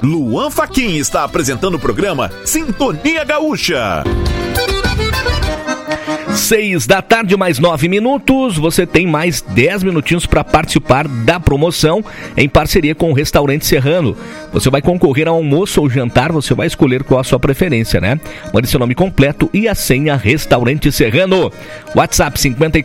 Luan Fachin está apresentando o programa Sintonia Gaúcha. 6 da tarde, mais 9 minutos. Você tem mais 10 minutinhos para participar da promoção em parceria com o Restaurante Serrano. Você vai concorrer a almoço ou jantar, você vai escolher qual a sua preferência, né? Mande seu nome completo e a senha Restaurante Serrano. WhatsApp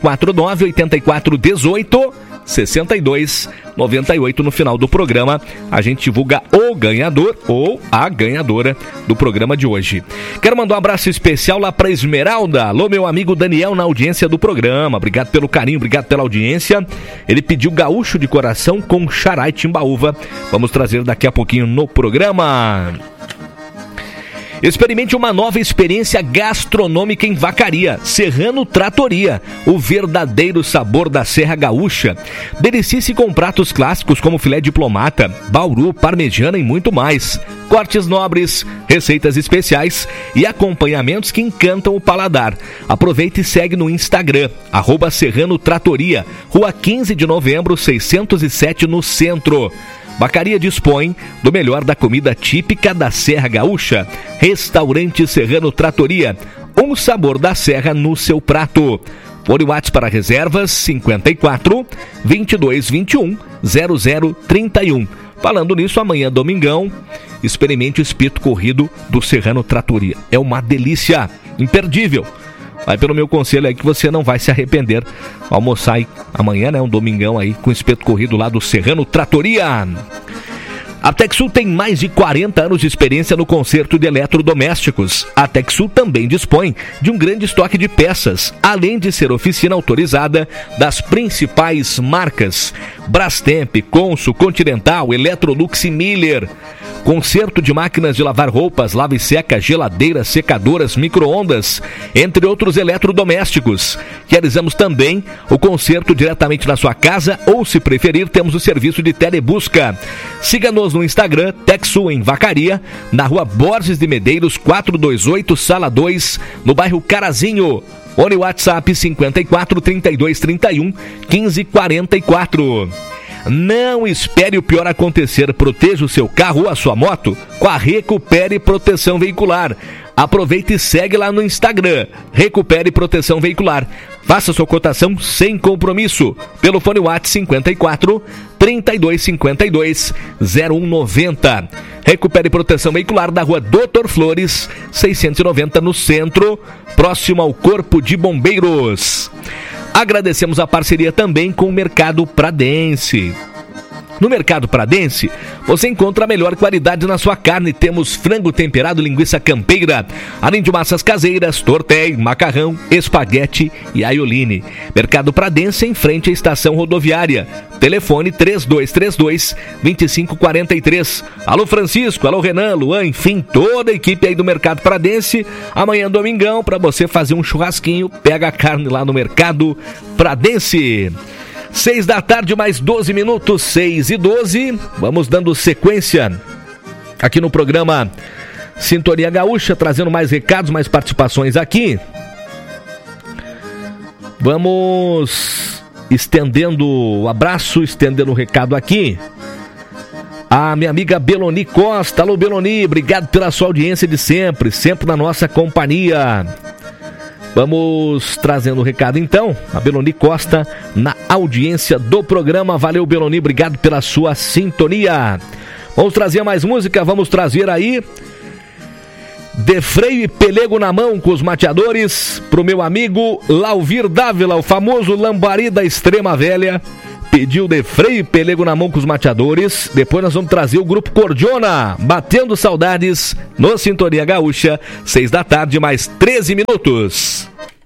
549-8418-6298. No final do programa, a gente divulga o ganhador ou a ganhadora do programa de hoje. Quero mandar um abraço especial lá para Esmeralda. Alô, meu amigo Daniel, na audiência do programa. Obrigado pelo carinho, obrigado pela audiência. Ele pediu gaúcho de coração com xará e timbaúva. Vamos trazer daqui a pouquinho no programa. Experimente uma nova experiência gastronômica em Vacaria. Serrano Trattoria, o verdadeiro sabor da Serra Gaúcha. Delicie-se com pratos clássicos como filé diplomata, bauru, parmegiana e muito mais. Cortes nobres, receitas especiais e acompanhamentos que encantam o paladar. Aproveite e segue no Instagram, @Serrano Trattoria, Rua 15 de Novembro, 607 no centro. Vacaria dispõe do melhor da comida típica da Serra Gaúcha. Restaurante Serrano Trattoria, um sabor da Serra no seu prato. Fone WhatsApp para reservas 54 22 21 00 31. Falando nisso, amanhã, domingão, experimente o espeto corrido do Serrano Trattoria. É uma delícia, imperdível. Vai pelo meu conselho aí que você não vai se arrepender. Almoçar aí amanhã, né? Um domingão aí com espeto corrido lá do Serrano Trattoria. A Texul tem mais de 40 anos de experiência no conserto de eletrodomésticos. A Texul também dispõe de um grande estoque de peças, além de ser oficina autorizada das principais marcas: Brastemp, Consul, Continental, Electrolux e Miller. Conserto de máquinas de lavar roupas, lava e seca, geladeiras, secadoras, micro-ondas, entre outros eletrodomésticos. Realizamos também o conserto diretamente na sua casa ou, se preferir, temos o serviço de telebusca. Siga-nos no Instagram, Texul em Vacaria, na Rua Borges de Medeiros, 428, Sala 2, no bairro Carazinho. Ou no WhatsApp 54 32 31 15 44. Não espere o pior acontecer. Proteja o seu carro ou a sua moto com a Recupere Proteção Veicular. Aproveite e segue lá no Instagram, Recupere Proteção Veicular. Faça sua cotação sem compromisso pelo fone WhatsApp 54 32 52 0190. Recupere Proteção Veicular da Rua Doutor Flores, 690 no centro, próximo ao Corpo de Bombeiros. Agradecemos a parceria também com o Mercado Pradense. No Mercado Pradense, você encontra a melhor qualidade na sua carne. Temos frango temperado, linguiça campeira, além de massas caseiras, tortéi, macarrão, espaguete e aioline. Mercado Pradense, em frente à estação rodoviária. Telefone 3232-2543. Alô Francisco, alô Renan, Luan, enfim, toda a equipe aí do Mercado Pradense. Amanhã, domingão, para você fazer um churrasquinho, pega a carne lá no Mercado Pradense. 6 da tarde, mais 12 minutos, 6:12. Vamos dando sequência aqui no programa Sintonia Gaúcha, trazendo mais recados, mais participações aqui. Vamos estendendo o abraço, estendendo o recado aqui. A minha amiga Beloni Costa. Alô, Beloni, obrigado pela sua audiência de sempre, sempre na nossa companhia. Vamos trazendo o recado então, a Beloni Costa na audiência do programa. Valeu, Beloni, obrigado pela sua sintonia. Vamos trazer mais música, vamos trazer aí De Freio e Pelego na Mão com os Mateadores pro meu amigo Lauvir Dávila, o famoso lambari da Extrema Velha. Pediu De Freio e Pelego na Mão com os Mateadores. Depois nós vamos trazer o Grupo Cordiona, Batendo Saudades, no Sintonia Gaúcha, 6 da tarde, mais 13 minutos.